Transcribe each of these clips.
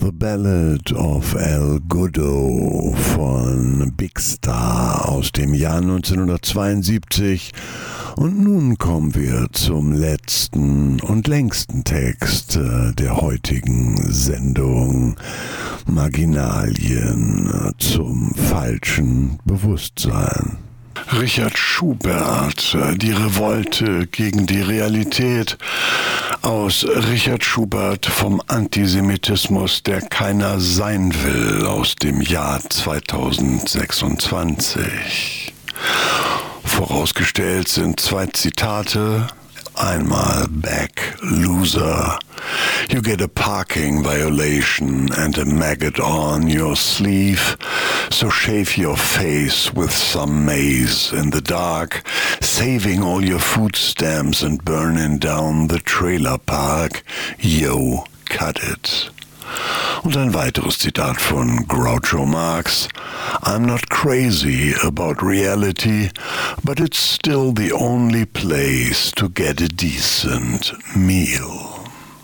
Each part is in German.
The Ballad of El Goodo von Big Star aus dem Jahr 1972. Und nun kommen wir zum letzten und längsten Text der heutigen Sendung. Marginalien zum falschen Bewusstsein. Richard Schubert, die Revolte gegen die Realität, aus Richard Schubert vom Antisemitismus, der keiner sein will, aus dem Jahr 2026. Vorausgestellt sind zwei Zitate. Einmal back, loser. You get a parking violation and a maggot on your sleeve. So shave your face with some maize in the dark, saving all your food stamps and burning down the trailer park. Yo, cut it. Und ein weiteres Zitat von Groucho Marx. I'm not crazy about reality, but it's still the only place to get a decent meal.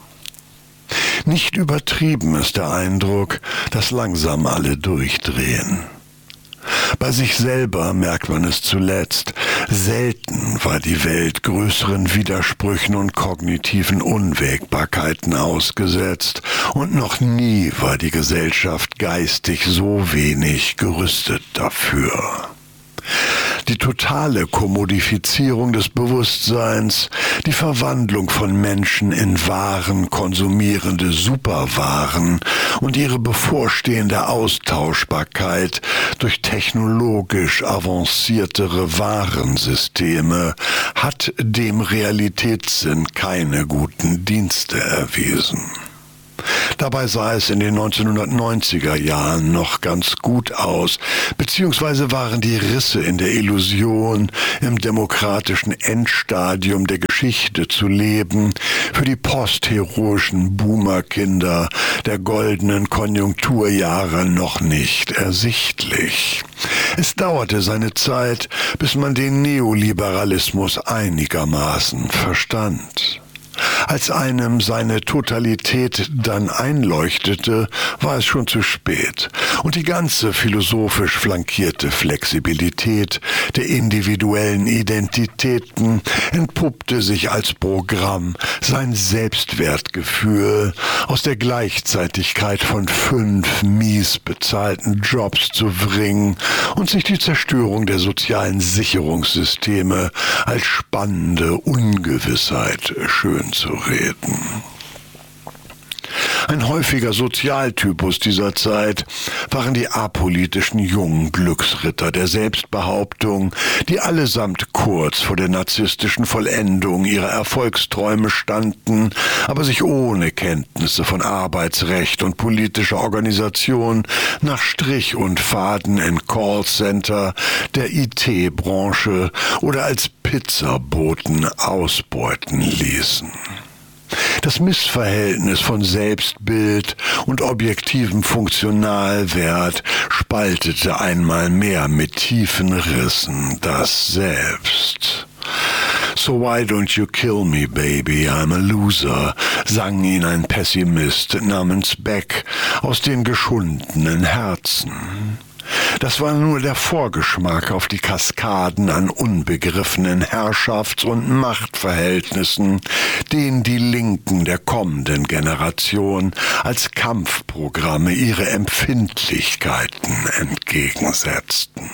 Nicht übertrieben ist der Eindruck, dass langsam alle durchdrehen. Bei sich selber merkt man es zuletzt. Selten war die Welt größeren Widersprüchen und kognitiven Unwägbarkeiten ausgesetzt. Und noch nie war die Gesellschaft geistig so wenig gerüstet dafür. Die totale Kommodifizierung des Bewusstseins, die Verwandlung von Menschen in Waren, konsumierende Superwaren und ihre bevorstehende Austauschbarkeit durch technologisch avanciertere Warensysteme hat dem Realitätssinn keine guten Dienste erwiesen. Dabei sah es in den 1990er Jahren noch ganz gut aus, beziehungsweise waren die Risse in der Illusion, im demokratischen Endstadium der Geschichte zu leben, für die postheroischen Boomerkinder der goldenen Konjunkturjahre noch nicht ersichtlich. Es dauerte seine Zeit, bis man den Neoliberalismus einigermaßen verstand. Als einem seine Totalität dann einleuchtete, war es schon zu spät. Und die ganze philosophisch flankierte Flexibilität der individuellen Identitäten entpuppte sich als Programm, sein Selbstwertgefühl aus der Gleichzeitigkeit von 5 mies bezahlten Jobs zu bringen und sich die Zerstörung der sozialen Sicherungssysteme als spannende Ungewissheit schön zu reden. Ein häufiger Sozialtypus dieser Zeit waren die apolitischen jungen Glücksritter der Selbstbehauptung, die allesamt kurz vor der narzisstischen Vollendung ihrer Erfolgsträume standen, aber sich ohne Kenntnisse von Arbeitsrecht und politischer Organisation nach Strich und Faden in Callcenter der IT-Branche oder als Pizzaboten ausbeuten ließen. Das Missverhältnis von Selbstbild und objektivem Funktionalwert spaltete einmal mehr mit tiefen Rissen das Selbst. So why don't you kill me, baby, I'm a loser, sang ihn ein Pessimist namens Beck aus den geschundenen Herzen. Das war nur der Vorgeschmack auf die Kaskaden an unbegriffenen Herrschafts- und Machtverhältnissen, denen die Linken der kommenden Generation als Kampfprogramme ihre Empfindlichkeiten entgegensetzten.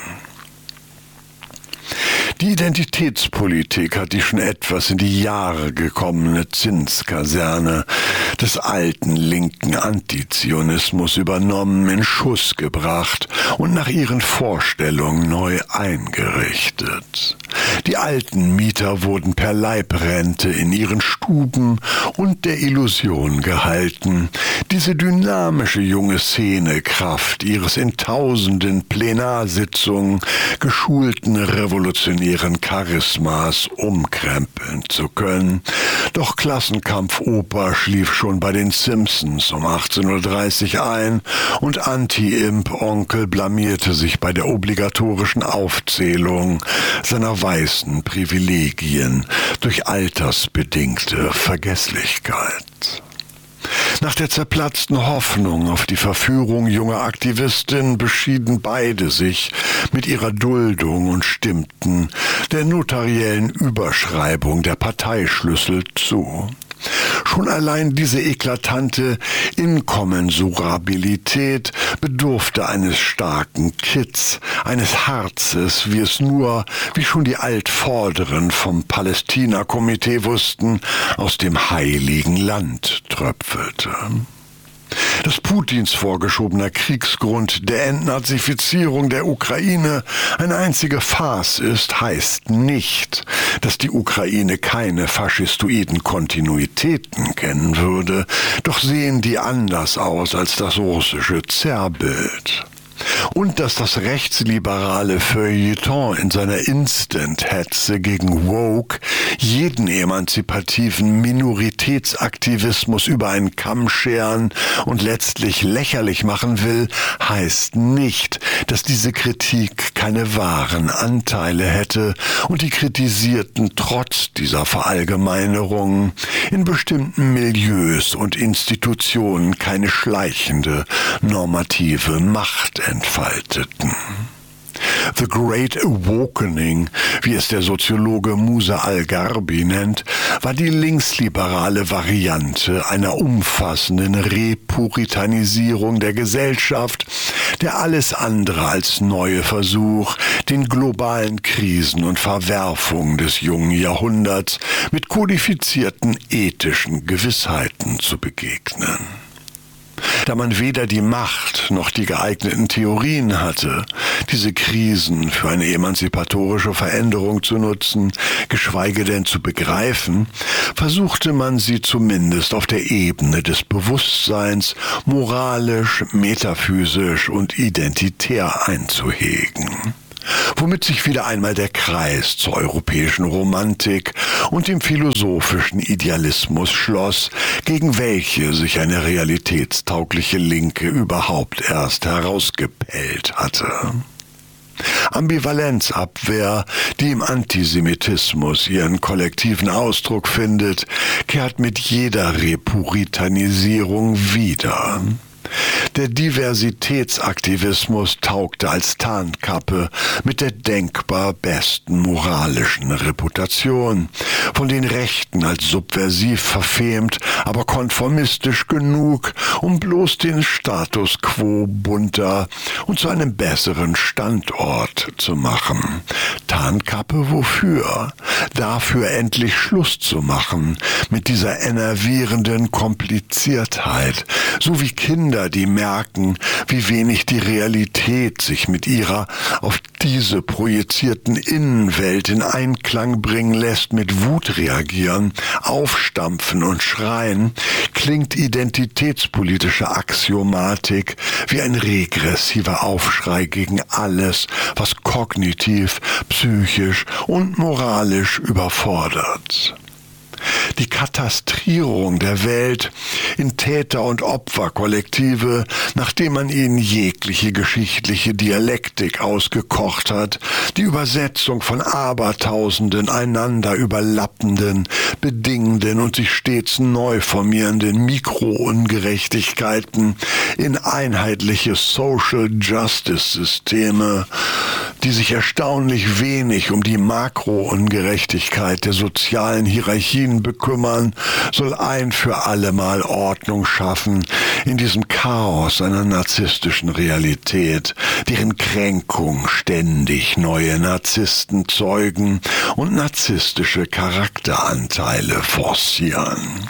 Die Identitätspolitik hat die schon etwas in die Jahre gekommene Zinskaserne des alten linken Antizionismus übernommen, in Schuss gebracht und nach ihren Vorstellungen neu eingerichtet. Die alten Mieter wurden per Leibrente in ihren Stuben und der Illusion gehalten, diese dynamische junge Szene Kraft ihres in tausenden Plenarsitzungen geschulten revolutionären Charismas umkrempeln zu können. Doch Klassenkampfoper schlief schon bei den Simpsons um 18:30 Uhr ein und Anti-Imp-Onkel blamierte sich bei der obligatorischen Aufzählung seiner weißen Privilegien durch altersbedingte Vergesslichkeit. Nach der zerplatzten Hoffnung auf die Verführung junger Aktivistinnen beschieden beide sich mit ihrer Duldung und stimmten der notariellen Überschreibung der Parteischlüssel zu. Schon allein diese eklatante Inkommensurabilität bedurfte eines starken Kitts, eines Harzes, wie es nur, wie schon die Altvorderen vom Palästina-Komitee wussten, aus dem heiligen Land tröpfelte. Dass Putins vorgeschobener Kriegsgrund der Entnazifizierung der Ukraine eine einzige Farce ist, heißt nicht, dass die Ukraine keine faschistoiden Kontinuitäten kennen würde, doch sehen die anders aus als das russische Zerrbild. Und dass das rechtsliberale Feuilleton in seiner Instant-Hetze gegen Woke jeden emanzipativen Minoritätsaktivismus über einen Kamm scheren und letztlich lächerlich machen will, heißt nicht, dass diese Kritik keine wahren Anteile hätte und die Kritisierten trotz dieser Verallgemeinerungen in bestimmten Milieus und Institutionen keine schleichende normative Macht entfalteten. The Great Awakening, wie es der Soziologe Musa al-Gharbi nennt, war die linksliberale Variante einer umfassenden Repuritanisierung der Gesellschaft, der alles andere als neue Versuch, den globalen Krisen und Verwerfungen des jungen Jahrhunderts mit kodifizierten ethischen Gewissheiten zu begegnen. Da man weder die Macht noch die geeigneten Theorien hatte, diese Krisen für eine emanzipatorische Veränderung zu nutzen, geschweige denn zu begreifen, versuchte man sie zumindest auf der Ebene des Bewusstseins moralisch, metaphysisch und identitär einzuhegen. Womit sich wieder einmal der Kreis zur europäischen Romantik und dem philosophischen Idealismus schloss, gegen welche sich eine realitätstaugliche Linke überhaupt erst herausgepellt hatte. Ambivalenzabwehr, die im Antisemitismus ihren kollektiven Ausdruck findet, kehrt mit jeder Repuritanisierung wieder. Der Diversitätsaktivismus taugte als Tarnkappe mit der denkbar besten moralischen Reputation, von den Rechten als subversiv verfemt, aber konformistisch genug, um bloß den Status quo bunter und zu einem besseren Standort zu machen. Tarnkappe wofür? Dafür endlich Schluss zu machen mit dieser enervierenden Kompliziertheit, so wie Kinder, die merken, wie wenig die Realität sich mit ihrer auf diese projizierten Innenwelt in Einklang bringen lässt, mit Wut reagieren, aufstampfen und schreien, klingt identitätspolitische Axiomatik wie ein regressiver Aufschrei gegen alles, was kognitiv, psychisch und moralisch überfordert. Die Katastrierung der Welt in Täter- und Opferkollektive, nachdem man ihnen jegliche geschichtliche Dialektik ausgekocht hat, die Übersetzung von abertausenden einander überlappenden, bedingenden und sich stets neu formierenden Mikroungerechtigkeiten in einheitliche Social Justice Systeme, die sich erstaunlich wenig um die Makroungerechtigkeit der sozialen Hierarchien bekümmern, soll ein für allemal Ordnung schaffen in diesem Chaos einer narzisstischen Realität, deren Kränkung ständig neue Narzissten zeugen und narzisstische Charakteranteile forcieren.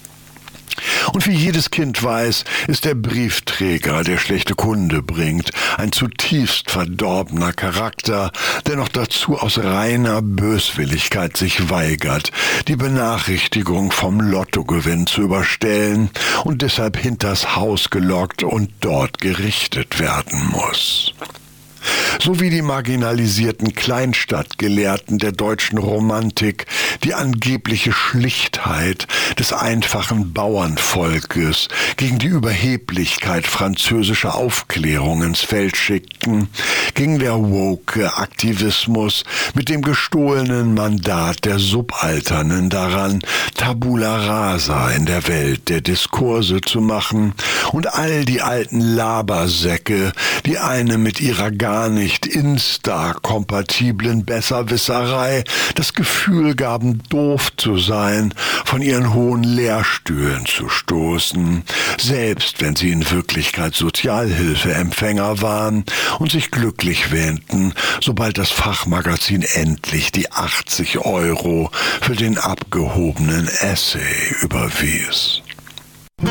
Und wie jedes Kind weiß, ist der Briefträger, der schlechte Kunde bringt, ein zutiefst verdorbener Charakter, der noch dazu aus reiner Böswilligkeit sich weigert, die Benachrichtigung vom Lottogewinn zu überstellen und deshalb hinters Haus gelockt und dort gerichtet werden muss. sowie die marginalisierten Kleinstadtgelehrten der deutschen Romantik die angebliche Schlichtheit des einfachen Bauernvolkes gegen die Überheblichkeit französischer Aufklärung ins Feld schickten, ging der woke Aktivismus mit dem gestohlenen Mandat der Subalternen daran, Tabula rasa in der Welt der Diskurse zu machen und all die alten Labersäcke, die eine mit ihrer gar nicht insta-kompatiblen Besserwisserei das Gefühl gaben, doof zu sein, von ihren hohen Lehrstühlen zu stoßen, selbst wenn sie in Wirklichkeit Sozialhilfeempfänger waren und sich glücklich wähnten, sobald das Fachmagazin endlich die 80 € für den abgehobenen Essay überwies.